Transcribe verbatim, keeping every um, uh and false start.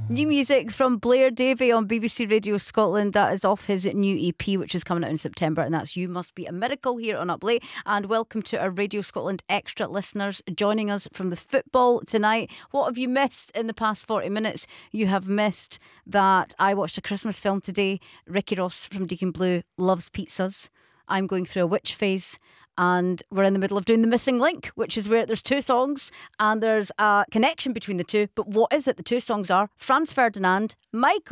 New music from Blair Davey on B B C Radio Scotland. That is off his new E P, which is coming out in September, and that's You Must Be a Miracle here on Up Late. And welcome to our Radio Scotland Extra listeners joining us from the football tonight. What have you missed in the past forty minutes? You have missed that I watched a Christmas film today. Ricky Ross from Deacon Blue loves pizzas. I'm going through a witch phase, and we're in the middle of doing The Missing Link, which is where there's two songs and there's a connection between the two. But what is it? The two songs are Franz Ferdinand, Michael